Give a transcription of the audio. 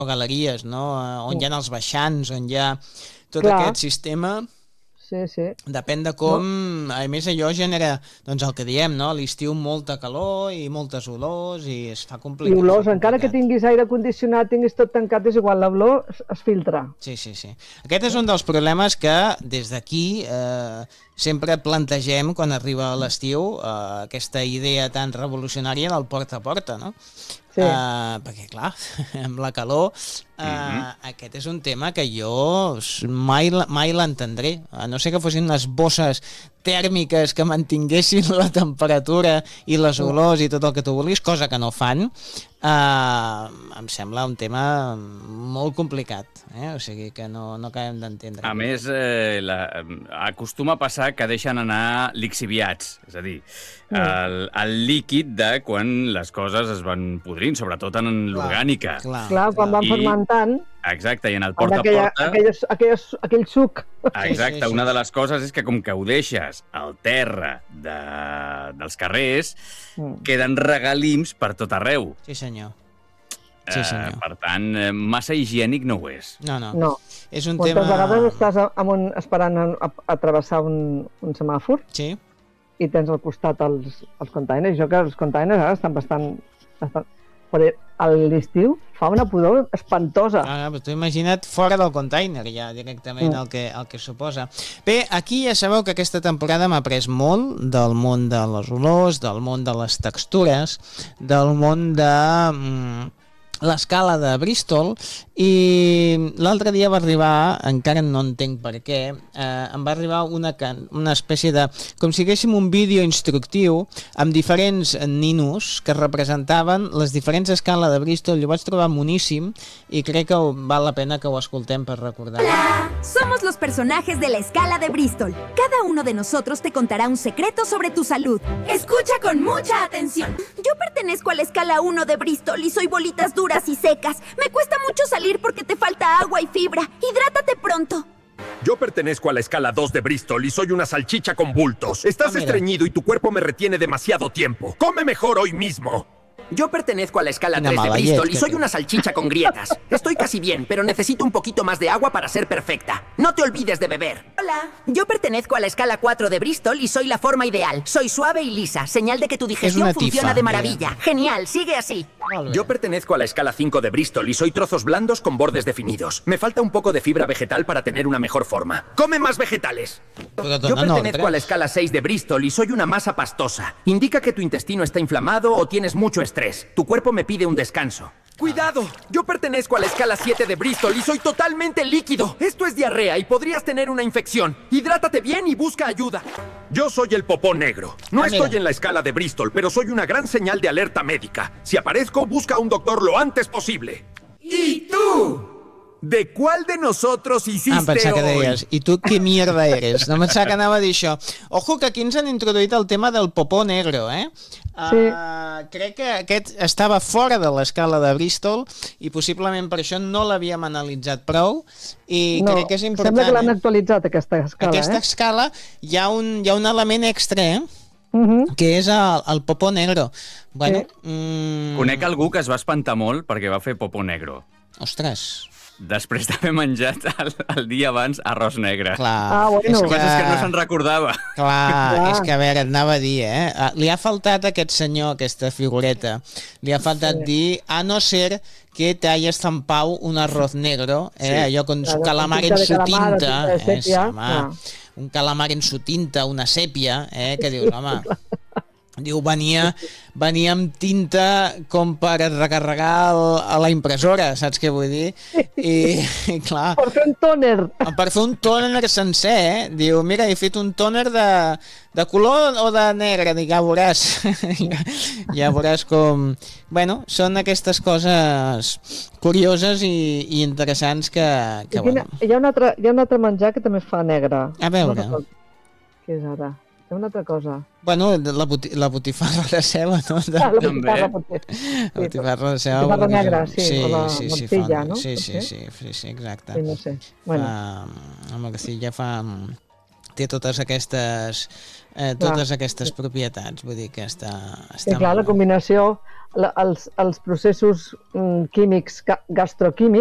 galeries, no? On hi ha els baixants, on hi ha tot aquest sistema. Sí. Depèn de com... A més, allò genera, doncs el que diem, no? A l'estiu molta calor i moltes olors i es fa complicat. I olors, encara que tinguis aire condicionat, tinguis tot tancat, és igual, l'olor es filtra. Sí. Aquest és un dels problemes que des d'aquí sempre plantegem quan arriba l'estiu, aquesta idea tan revolucionària del porta a porta, no? Sí. Perquè, clar, amb la calor, aquest és un tema que jo mai l'entendré. A no ser que fossin unes bosses tèrmiques que mantinguessin la temperatura i les olors i tot el que tu vulguis, cosa que no fan, em sembla un tema molt complicat, o sigui que no acabem d'entendre. A més, acostuma a passar que deixen anar lixiviats, és a dir, el líquid de quan les coses es van podrint, sobretot en l'orgànica. Clar, quan van fermentant. Exacte, i en el porta a porta... Aquell suc. Exacte, una de les coses és que com que ho deixes al terra dels carrers, queden regalims per tot arreu. Sí, senyor. Per tant, massa higiènic no ho és. No. És un tema... Moltes vegades estàs esperant a travessar un semàfor i tens al costat els containers. Jo que els containers ara estan bastant... Però a l'estiu fa una pudor espantosa. Però tu imagina't fora del container ja directament el que suposa. Bé, aquí ja sabeu que aquesta temporada m'ha après molt del món de les olors, del món de les textures, del món de l'escala de Bristol, i l'altre dia va arribar, encara no entenc per què, em va arribar una espècie de, com si haguéssim un vídeo instructiu amb diferents ninos que representaven les diferents escales de Bristol. Jo ho vaig trobar moníssim i crec que val la pena que ho escoltem per recordar. Hola, somos los personajes de la escala de Bristol. Cada uno de nosotros te contará un secreto sobre tu salud. Escucha con mucha atención. Yo pertenezco a la escala 1 de Bristol y soy bolitas duras y secas. Me cuesta mucho salir porque te falta agua y fibra. Hidrátate pronto. Yo pertenezco a la escala 2 de Bristol y soy una salchicha con bultos. Estás estreñido y tu cuerpo me retiene demasiado tiempo. ¡Come mejor hoy mismo! Yo pertenezco a la escala 3 de Bristol y soy una salchicha con grietas. Estoy casi bien, pero necesito un poquito más de agua para ser perfecta. No te olvides de beber. Hola. Yo pertenezco a la escala 4 de Bristol y soy la forma ideal. Soy suave y lisa, señal de que tu digestión funciona de maravilla. Genial, sigue así. Yo pertenezco a la escala 5 de Bristol y soy trozos blandos con bordes definidos. Me falta un poco de fibra vegetal para tener una mejor forma. ¡Come más vegetales! Yo pertenezco a la escala 6 de Bristol y soy una masa pastosa. Indica que tu intestino está inflamado o tienes mucho estrés. Tu cuerpo me pide un descanso. ¡Cuidado! Yo pertenezco a la escala 7 de Bristol y soy totalmente líquido. Esto es diarrea y podrías tener una infección. Hidrátate bien y busca ayuda. Yo soy el popó negro. No estoy en la escala de Bristol, pero soy una gran señal de alerta médica. Si aparezco, busca a un doctor lo antes posible. ¿Y tú? ¿De cuál de nosotros hiciste em pensava que hoy? deies, i tu què mierda eres? No em pensava que anava a dir això. Ojo, que aquí ens han introduït el tema del popó negro, crec que aquest estava fora de l'escala de Bristol i possiblement per això no l'havíem analitzat prou i crec que és important. Sembla que l'han actualitzat, aquesta escala. Aquesta escala hi ha un element extra, que és el popó negro. Bueno, Conec algú que es va espantar molt perquè va fer popó negro. Ostres. Després d'haver menjat el dia abans arròs negre. Clar. Bueno. Coses que no se'n recordava. Clar, és que a veure, et anava a dir, li ha faltat a aquest senyor, aquesta figureta, li ha faltat dir, a no ser que te hayas zampado un arroz negro, allò con su calamar en su tinta, un calamar en su tinta, una sèpia, que dius, home... Diu, venia amb tinta com per recarregar a la impressora, saps què vull dir? I clar... Per fer un tòner. Per fer un tòner sencer, Diu, mira, he fet un tòner de color o de negre, dic, ja veuràs. Ja veuràs com... Bueno, són aquestes coses curioses i interessants que bueno. Hi ha un altre menjar que també es fa negre. A veure. Què és ara? Hi ha una altra cosa. Bueno, la botifarra de ceba, no? La botifarra de ceba. Botifarra negra, sí. O la morcilla, no? Sí, exacte. Sí, no sé. Bueno. La morcilla fa té totes aquestes propietats, vull dir que està I clar, la combinació, els processos químics, gastroquímics,